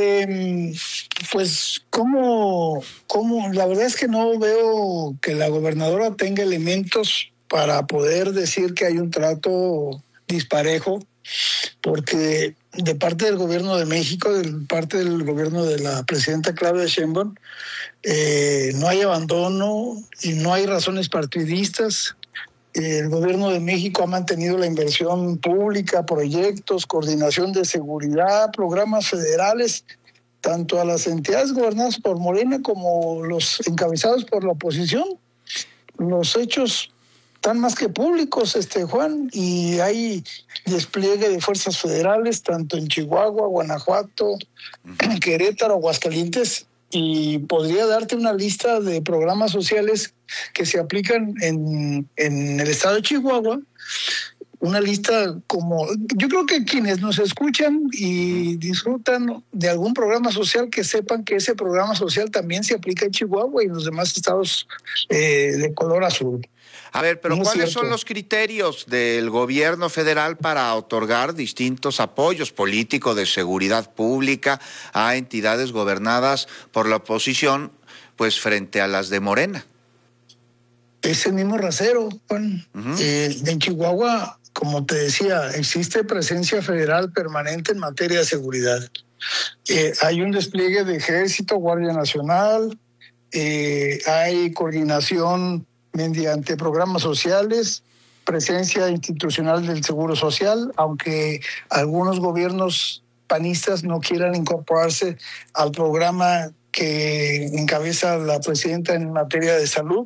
pues, ¿cómo? La verdad es que no veo que la gobernadora tenga elementos para poder decir que hay un trato disparejo, porque de parte del gobierno de México, de parte del gobierno de la presidenta Claudia Sheinbaum, no hay abandono y no hay razones partidistas. El gobierno de México ha mantenido la inversión pública, proyectos, coordinación de seguridad, programas federales, tanto a las entidades gobernadas por Morena como los encabezados por la oposición. Los hechos están más que públicos, Juan, y hay despliegue de fuerzas federales tanto en Chihuahua, Guanajuato, Querétaro, Aguascalientes, y podría darte una lista de programas sociales que se aplican en el estado de Chihuahua, una lista como, yo creo que quienes nos escuchan y disfrutan de algún programa social, que sepan que ese programa social también se aplica en Chihuahua y en los demás estados de color azul. A ver, pero ¿cuáles son los criterios del gobierno federal para otorgar distintos apoyos políticos de seguridad pública a entidades gobernadas por la oposición, pues frente a las de Morena? Ese mismo rasero, Juan. En Chihuahua, como te decía, existe presencia federal permanente en materia de seguridad. Hay un despliegue de Ejército, Guardia Nacional, hay coordinación mediante programas sociales, presencia institucional del Seguro Social, aunque algunos gobiernos panistas no quieran incorporarse al programa que encabeza la presidenta en materia de salud.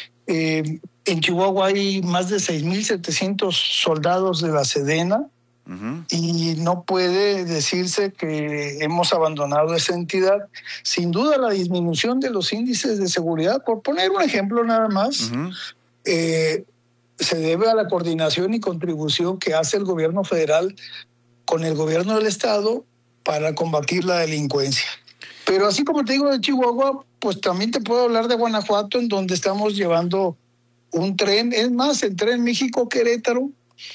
En Chihuahua hay más de 6,700 soldados de la Sedena, y no puede decirse que hemos abandonado esa entidad. Sin duda, la disminución de los índices de seguridad, por poner un ejemplo nada más, se debe a la coordinación y contribución que hace el gobierno federal con el gobierno del estado para combatir la delincuencia. Pero así como te digo de Chihuahua, pues también te puedo hablar de Guanajuato, en donde estamos llevando un tren, es más, el tren México-Querétaro,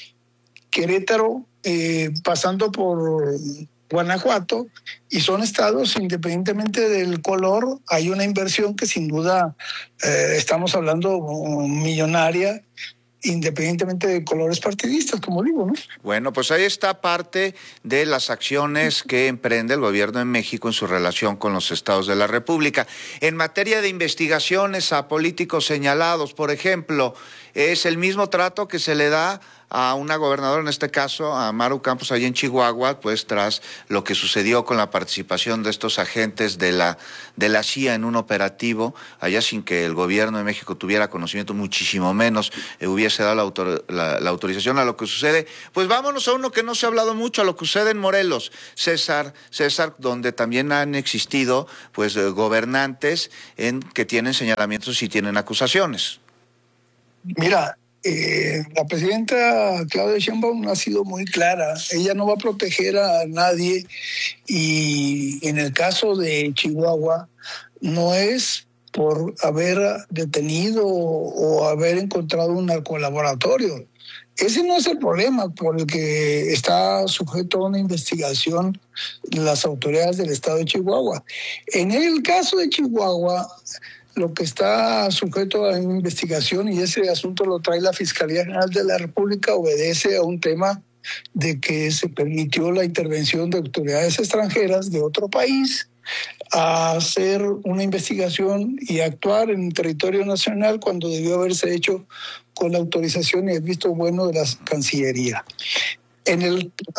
pasando por Guanajuato, y son estados, independientemente del color, hay una inversión que sin duda estamos hablando millonaria, independientemente de colores partidistas, como digo, ¿no? Bueno, pues ahí está parte de las acciones que emprende el gobierno de México en su relación con los estados de la República. En materia de investigaciones a políticos señalados, por ejemplo, es el mismo trato que se le da a una gobernadora, en este caso a Maru Campos, allí en Chihuahua, pues tras lo que sucedió con la participación de estos agentes de la CIA en un operativo, allá sin que el gobierno de México tuviera conocimiento, muchísimo menos hubiese dado la autorización a lo que sucede. Pues vámonos a uno que no se ha hablado mucho, a lo que sucede en Morelos, César, donde también han existido pues gobernantes que tienen señalamientos y tienen acusaciones. Mira, la presidenta Claudia Sheinbaum ha sido muy clara. Ella no va a proteger a nadie, y en el caso de Chihuahua no es por haber detenido o haber encontrado un narcolaboratorio. Ese no es el problema por el que está sujeto a una investigación las autoridades del estado de Chihuahua. En el caso de Chihuahua, lo que está sujeto a investigación, y ese asunto lo trae la Fiscalía General de la República, obedece a un tema de que se permitió la intervención de autoridades extranjeras de otro país a hacer una investigación y actuar en territorio nacional cuando debió haberse hecho con la autorización y el visto bueno de la Cancillería. Y en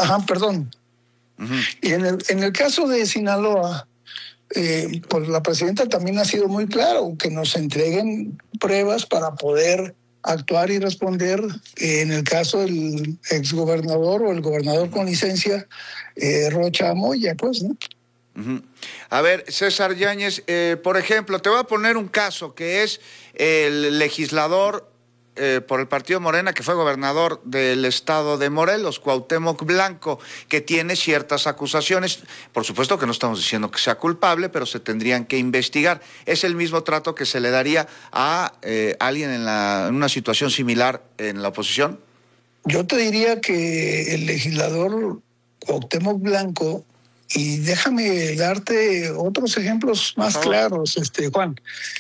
el caso de Sinaloa, pues la presidenta también ha sido muy claro, que nos entreguen pruebas para poder actuar y responder en el caso del exgobernador o el gobernador con licencia, Rocha Moya, pues, ¿no? A ver, César Yáñez, por ejemplo, te voy a poner un caso que es el legislador por el partido Morena, que fue gobernador del estado de Morelos, Cuauhtémoc Blanco, que tiene ciertas acusaciones. Por supuesto que no estamos diciendo que sea culpable, pero se tendrían que investigar. ¿Es el mismo trato que se le daría a alguien en una situación similar en la oposición? Yo te diría que el legislador Cuauhtémoc Blanco, y déjame darte otros ejemplos más claros, Juan.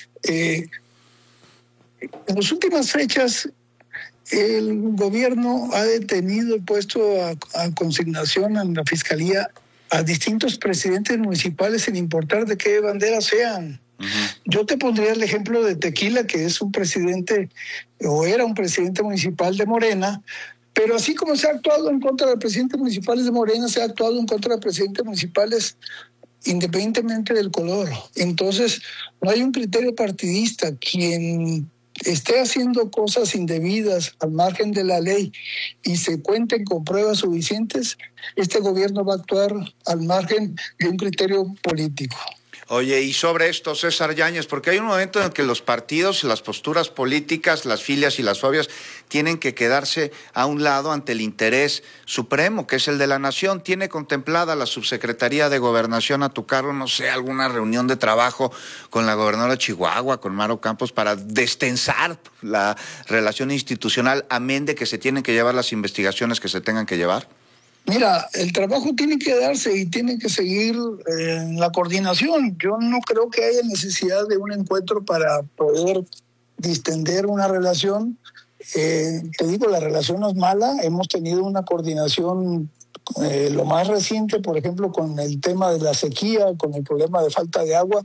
En las últimas fechas, el gobierno ha detenido y puesto a consignación en la Fiscalía a distintos presidentes municipales, sin importar de qué bandera sean. Yo te pondría el ejemplo de Tequila, que es un presidente, o era un presidente municipal de Morena, pero así como se ha actuado en contra de presidentes municipales de Morena, se ha actuado en contra de presidentes municipales independientemente del color. Entonces, no hay un criterio partidista. Quien esté haciendo cosas indebidas al margen de la ley y se cuenten con pruebas suficientes, este gobierno va a actuar al margen de un criterio político. Oye, y sobre esto, César Yáñez, porque hay un momento en el que los partidos, las posturas políticas, las filias y las fobias tienen que quedarse a un lado ante el interés supremo, que es el de la nación. ¿Tiene contemplada la Subsecretaría de Gobernación a tu cargo, no sé, alguna reunión de trabajo con la gobernadora de Chihuahua, con Maru Campos, para destensar la relación institucional, amén de que se tienen que llevar las investigaciones que se tengan que llevar? Mira, el trabajo tiene que darse y tiene que seguir en la coordinación. Yo no creo que haya necesidad de un encuentro para poder distender una relación. Te digo, la relación no es mala. Hemos tenido una coordinación, lo más reciente, por ejemplo, con el tema de la sequía, con el problema de falta de agua.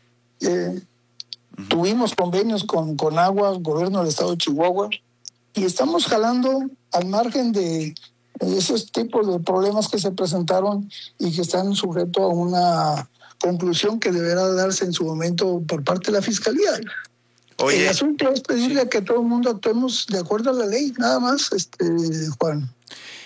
Tuvimos convenios con Agua, gobierno del estado de Chihuahua, y estamos jalando al margen de esos tipos de problemas que se presentaron y que están sujetos a una conclusión que deberá darse en su momento por parte de la Fiscalía. Oye, el asunto es pedirle a que todo el mundo actuemos de acuerdo a la ley, nada más, Juan.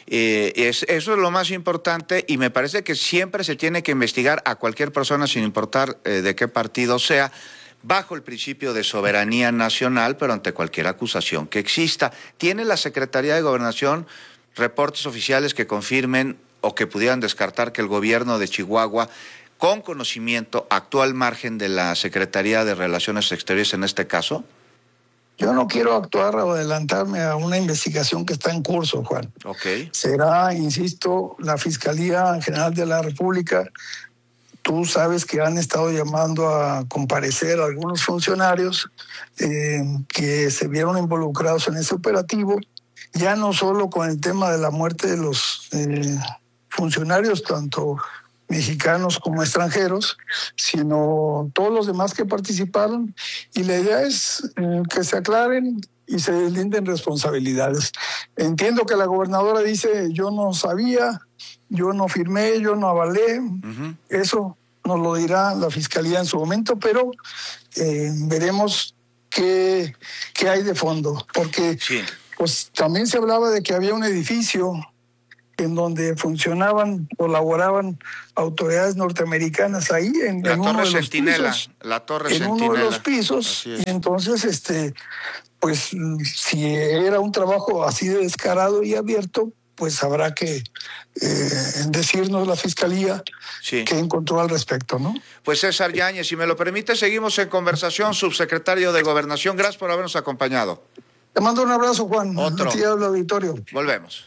Eso es lo más importante, y me parece que siempre se tiene que investigar a cualquier persona sin importar de qué partido sea, bajo el principio de soberanía nacional, pero ante cualquier acusación que exista. ¿Tiene la Secretaría de Gobernación reportes oficiales que confirmen o que pudieran descartar que el gobierno de Chihuahua, con conocimiento, actuó al margen de la Secretaría de Relaciones Exteriores en este caso? Yo no quiero actuar o adelantarme a una investigación que está en curso, Juan. Okay. Será, insisto, la Fiscalía General de la República. Tú sabes que han estado llamando a comparecer a algunos funcionarios que se vieron involucrados en ese operativo, ya no solo con el tema de la muerte de los funcionarios, tanto mexicanos como extranjeros, sino todos los demás que participaron, y la idea es que se aclaren y se deslinden responsabilidades. Entiendo que la gobernadora dice: yo no sabía, yo no firmé, yo no avalé. Eso nos lo dirá la Fiscalía en su momento, pero veremos qué hay de fondo, porque pues también se hablaba de que había un edificio en donde funcionaban o laboraban autoridades norteamericanas ahí en uno de los pisos. La Torre en Centinela. Uno de los pisos. Y entonces, pues si era un trabajo así de descarado y abierto, pues habrá que decirnos la Fiscalía qué encontró al respecto, ¿no? Pues César Yáñez, si me lo permite, seguimos en conversación, subsecretario de Gobernación. Gracias por habernos acompañado. Te mando un abrazo, Juan. Otro. Aquí habla auditorio. Volvemos.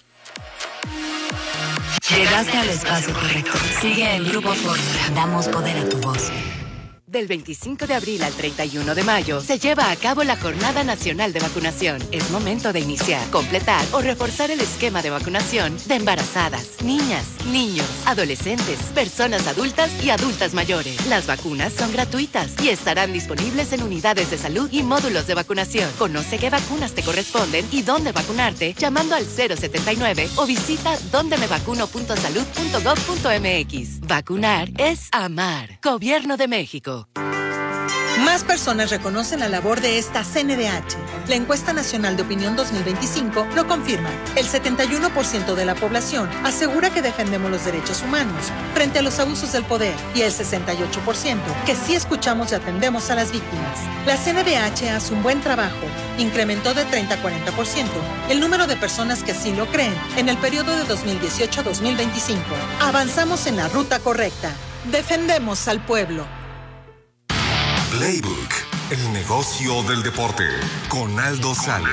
Llegaste al espacio correcto. Sigue el Grupo Fórmula. Damos poder a tu voz. Del 25 de abril al 31 de mayo se lleva a cabo la Jornada Nacional de Vacunación. Es momento de iniciar, completar o reforzar el esquema de vacunación de embarazadas, niñas, niños, adolescentes, personas adultas y adultas mayores. Las vacunas son gratuitas y estarán disponibles en unidades de salud y módulos de vacunación. Conoce qué vacunas te corresponden y dónde vacunarte llamando al 079 o visita dondemevacuno.salud.gov.mx. Vacunar es amar. Gobierno de México. Más personas reconocen la labor de esta CNDH. La encuesta nacional de opinión 2025 lo confirma. El 71% de la población asegura que defendemos los derechos humanos frente a los abusos del poder, y el 68% que sí escuchamos y atendemos a las víctimas. La CNDH hace un buen trabajo. Incrementó de 30 a 40% el número de personas que así lo creen en el periodo de 2018 a 2025. Avanzamos en la ruta correcta. Defendemos al pueblo. Playbook, el negocio del deporte, con Aldo Sales.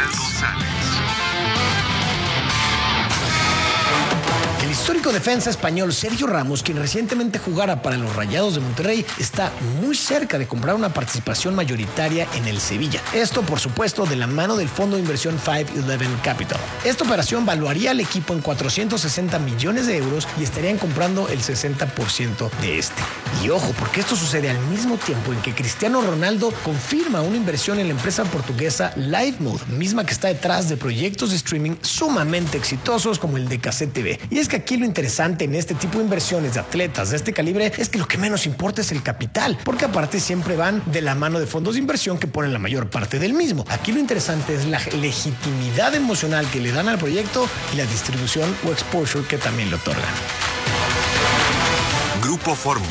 El histórico defensa español Sergio Ramos, quien recientemente jugara para los Rayados de Monterrey, está muy cerca de comprar una participación mayoritaria en el Sevilla. Esto, por supuesto, de la mano del fondo de inversión 511 Capital. Esta operación valuaría al equipo en 460 millones de euros y estarían comprando el 60% de este. Y ojo, porque esto sucede al mismo tiempo en que Cristiano Ronaldo confirma una inversión en la empresa portuguesa LiveMode, misma que está detrás de proyectos de streaming sumamente exitosos como el de Cassette TV. Y es que aquí lo interesante en este tipo de inversiones de atletas de este calibre es que lo que menos importa es el capital, porque aparte siempre van de la mano de fondos de inversión que ponen la mayor parte del mismo. Aquí lo interesante es la legitimidad emocional que le dan al proyecto y la distribución o exposure que también le otorgan. Grupo Fórmula.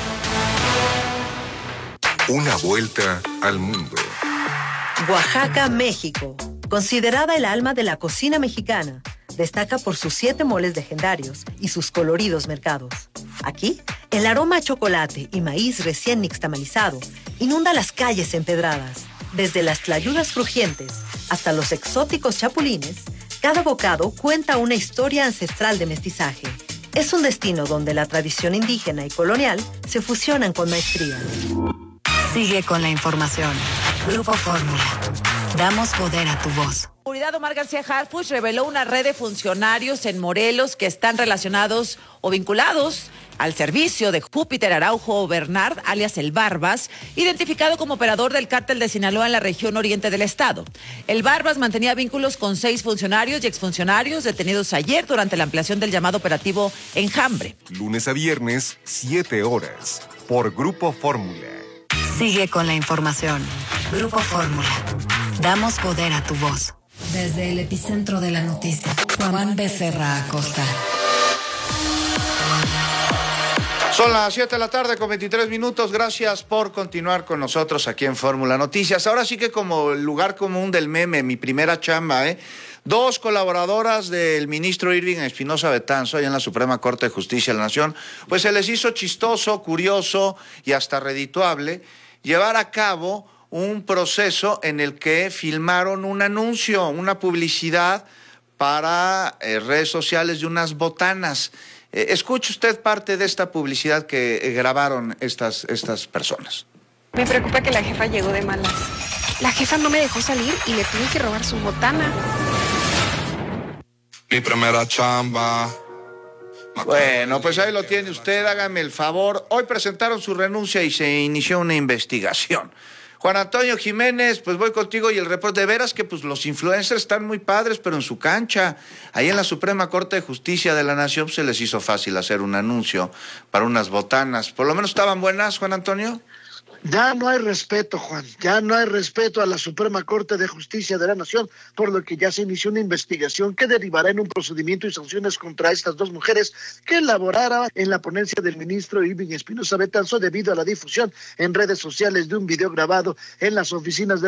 Una vuelta al mundo. Oaxaca, México. Considerada el alma de la cocina mexicana, destaca por sus 7 moles legendarios y sus coloridos mercados. Aquí, el aroma a chocolate y maíz recién nixtamalizado inunda las calles empedradas. Desde las tlayudas crujientes hasta los exóticos chapulines, cada bocado cuenta una historia ancestral de mestizaje. Es un destino donde la tradición indígena y colonial se fusionan con maestría. Sigue con la información. Grupo Fórmula. Damos poder a tu voz. Seguridad. Omar García Harfuch reveló una red de funcionarios en Morelos que están relacionados o vinculados al servicio de Júpiter Araujo Bernard, alias El Barbas, identificado como operador del cártel de Sinaloa en la región oriente del estado. El Barbas mantenía vínculos con 6 funcionarios y exfuncionarios detenidos ayer durante la ampliación del llamado operativo Enjambre. Lunes a viernes, 7 horas, por Grupo Fórmula. Sigue con la información. Grupo Fórmula. Damos poder a tu voz. Desde el epicentro de la noticia, Juan Becerra Acosta. Son las 7 de la tarde con 23 minutos. Gracias por continuar con nosotros aquí en Fórmula Noticias. Ahora sí que como el lugar común del meme, mi primera chamba, Dos colaboradoras del ministro Irving Espinosa Betanzo, allá en la Suprema Corte de Justicia de la Nación, pues se les hizo chistoso, curioso y hasta redituable llevar a cabo un proceso en el que filmaron un anuncio, una publicidad para redes sociales de unas botanas. Escuche usted parte de esta publicidad que grabaron estas personas. Me preocupa que la jefa llegó de malas. La jefa no me dejó salir y le tuve que robar su botana. Mi primera chamba. Bueno, pues ahí lo tiene usted, hágame el favor. Hoy presentaron su renuncia y se inició una investigación. Juan Antonio Jiménez, pues voy contigo y el reporte. De veras que pues los influencers están muy padres, pero en su cancha. Ahí en la Suprema Corte de Justicia de la Nación se les hizo fácil hacer un anuncio para unas botanas. ¿Por lo menos estaban buenas, Juan Antonio? Ya no hay respeto, Juan, ya no hay respeto a la Suprema Corte de Justicia de la Nación, por lo que ya se inició una investigación que derivará en un procedimiento y sanciones contra estas dos mujeres que elaboraron en la ponencia del ministro Irving Espinosa Betanzo debido a la difusión en redes sociales de un video grabado en las oficinas de